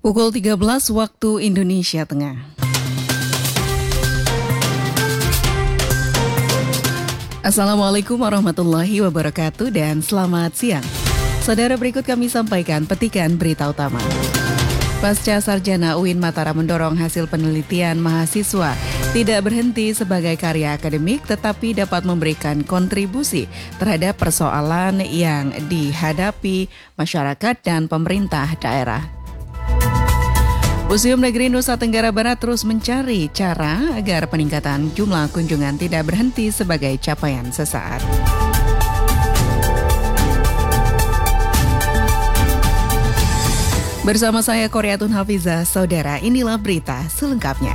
Pukul 13 waktu Indonesia Tengah. Assalamualaikum warahmatullahi wabarakatuh dan selamat siang. Saudara, berikut kami sampaikan petikan berita utama. Pasca Sarjana UIN Mataram mendorong hasil penelitian mahasiswa tidak berhenti sebagai karya akademik tetapi dapat memberikan kontribusi terhadap persoalan yang dihadapi masyarakat dan pemerintah daerah. Museum Negeri Nusa Tenggara Barat terus mencari cara agar peningkatan jumlah kunjungan tidak berhenti sebagai capaian sesaat. Bersama saya Koreatun Hafizah, saudara, inilah berita selengkapnya.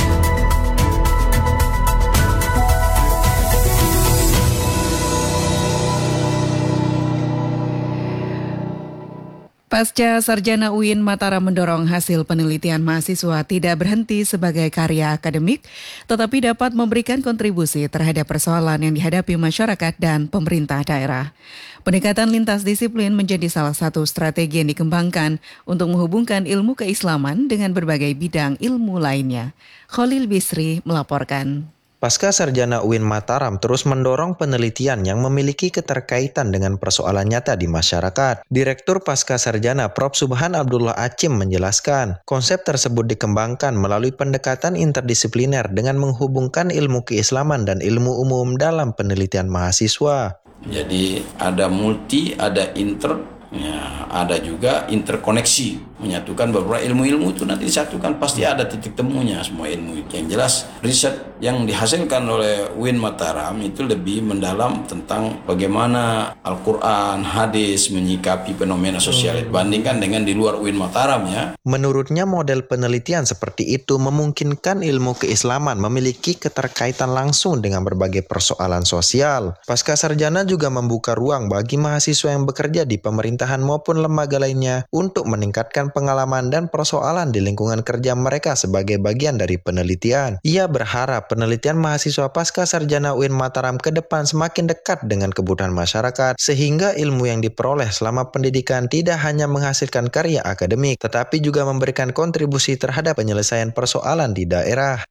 Pasca Sarjana UIN Mataram mendorong hasil penelitian mahasiswa tidak berhenti sebagai karya akademik, tetapi dapat memberikan kontribusi terhadap persoalan yang dihadapi masyarakat dan pemerintah daerah. Pendekatan lintas disiplin menjadi salah satu strategi yang dikembangkan untuk menghubungkan ilmu keislaman dengan berbagai bidang ilmu lainnya. Khalil Bisri melaporkan. Pasca Sarjana UIN Mataram terus mendorong penelitian yang memiliki keterkaitan dengan persoalan nyata di masyarakat. Direktur Pasca Sarjana Prof. Subhan Abdullah Acim menjelaskan, konsep tersebut dikembangkan melalui pendekatan interdisipliner dengan menghubungkan ilmu keislaman dan ilmu umum dalam penelitian mahasiswa. Jadi ada multi, ada inter, ya, ada juga interkoneksi. Menyatukan beberapa ilmu-ilmu itu nanti disatukan, pasti ada titik temunya semua ilmu itu. Yang jelas riset yang dihasilkan oleh UIN Mataram itu lebih mendalam tentang bagaimana Al-Quran, hadis menyikapi fenomena sosial dibandingkan dengan di luar UIN Mataram ya. Menurutnya model penelitian seperti itu memungkinkan ilmu keislaman memiliki keterkaitan langsung dengan berbagai persoalan sosial. Pasca Sarjana juga membuka ruang bagi mahasiswa yang bekerja di pemerintahan maupun lembaga lainnya untuk meningkatkan pengalaman dan persoalan di lingkungan kerja mereka sebagai bagian dari penelitian. Ia berharap penelitian mahasiswa Pasca Sarjana UIN Mataram ke depan semakin dekat dengan kebutuhan masyarakat, sehingga ilmu yang diperoleh selama pendidikan tidak hanya menghasilkan karya akademik, tetapi juga memberikan kontribusi terhadap penyelesaian persoalan di daerah.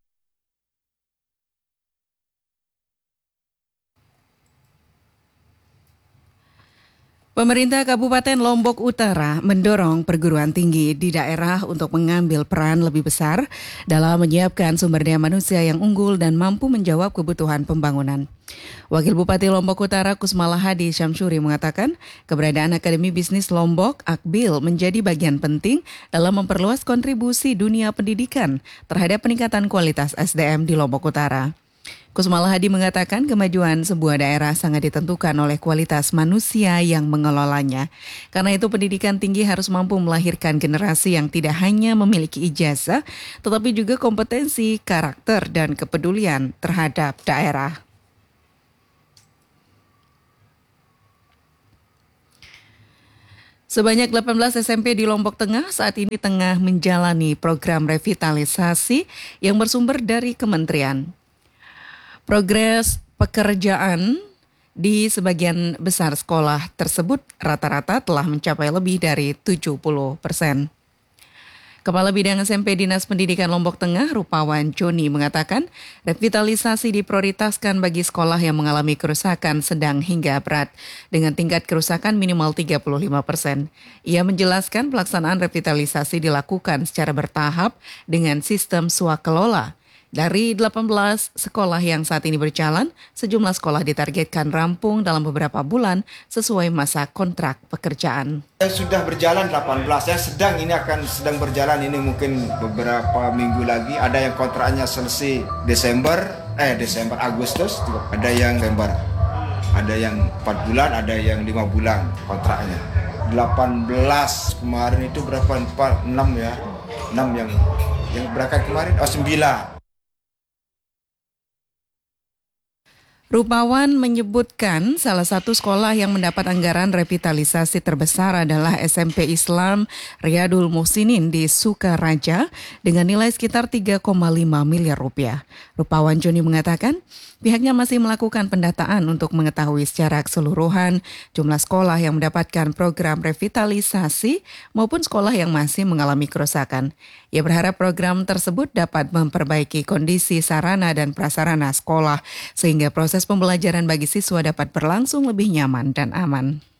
Pemerintah Kabupaten Lombok Utara mendorong perguruan tinggi di daerah untuk mengambil peran lebih besar dalam menyiapkan sumber daya manusia yang unggul dan mampu menjawab kebutuhan pembangunan. Wakil Bupati Lombok Utara Kusmala Hadi Syamsuri mengatakan keberadaan Akademi Bisnis Lombok (Akbil) menjadi bagian penting dalam memperluas kontribusi dunia pendidikan terhadap peningkatan kualitas SDM di Lombok Utara. Kusmala Hadi mengatakan kemajuan sebuah daerah sangat ditentukan oleh kualitas manusia yang mengelolanya. Karena itu pendidikan tinggi harus mampu melahirkan generasi yang tidak hanya memiliki ijazah, tetapi juga kompetensi, karakter, dan kepedulian terhadap daerah. Sebanyak 18 SMP di Lombok Tengah saat ini tengah menjalani program revitalisasi yang bersumber dari kementerian. Progres pekerjaan di sebagian besar sekolah tersebut rata-rata telah mencapai lebih dari 70%. Kepala Bidang SMP Dinas Pendidikan Lombok Tengah, Rupawan Joni, mengatakan revitalisasi diprioritaskan bagi sekolah yang mengalami kerusakan sedang hingga berat dengan tingkat kerusakan minimal 35%. Ia menjelaskan pelaksanaan revitalisasi dilakukan secara bertahap dengan sistem swakelola. Dari 18 sekolah yang saat ini berjalan, sejumlah sekolah ditargetkan rampung dalam beberapa bulan sesuai masa kontrak pekerjaan. Sudah berjalan 18, yang sedang berjalan ini mungkin beberapa minggu lagi. Ada yang kontraknya selesai Desember Agustus, ada yang Desember. Ada yang 4 bulan, ada yang 5 bulan kontraknya. 18 kemarin itu berapa? 6 ya. 6 yang berangkat kemarin, 9. Rupawan menyebutkan salah satu sekolah yang mendapat anggaran revitalisasi terbesar adalah SMP Islam Riyadul Muhsinin di Sukaraja dengan nilai sekitar 3,5 miliar rupiah. Rupawan Joni mengatakan pihaknya masih melakukan pendataan untuk mengetahui secara keseluruhan jumlah sekolah yang mendapatkan program revitalisasi maupun sekolah yang masih mengalami kerusakan. Ia berharap program tersebut dapat memperbaiki kondisi sarana dan prasarana sekolah sehingga proses pembelajaran bagi siswa dapat berlangsung lebih nyaman dan aman.